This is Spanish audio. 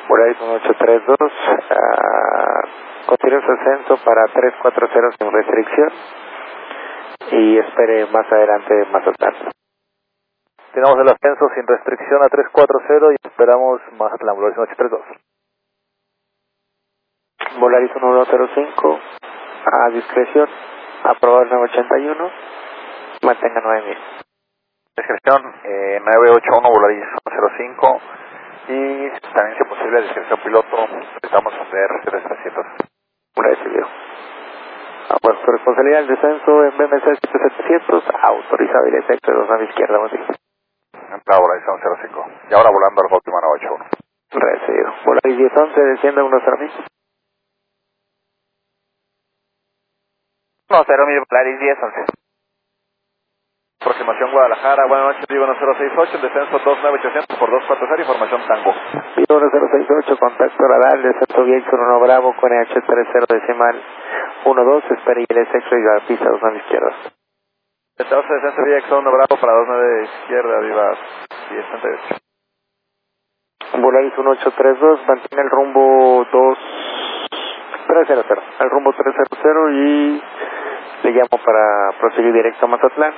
Volaris 1832, continúe su ascenso para 340 sin restricción y espere más adelante Mazatlán. Tenemos el ascenso sin restricción a 340 y esperamos Mazatlán, Volaris 1832. Volaris 1105, a discreción, aprobado el 981, mantenga 9000. Discreción 981, Volaris 105 y también si es posible discreción piloto, estamos en DR 300. Recibido. Bueno, su responsabilidad el descenso en BMC 7700, autorizado y detecto de 2 a la izquierda, buen día. Entrada Volaris 105 y ahora volando al última 981. Recibido. Volaris 1011, desciende 10.000. 10.000, Volaris 1011. Aproximación Guadalajara, buenas noches, Vivo 1068, el descenso 29800 por 240, información Tango. Vivo 1068, contacto radar, descenso Viexor 1 Bravo con EH30 decimal 12, espere y el sexo y la pista 2 a la izquierda. Estados de descenso Viexor 1 Bravo para 29 izquierda, viva 1038. Volaris 1832, mantiene el rumbo 300, el rumbo 300 y le llamo para proseguir directo a Mazatlán.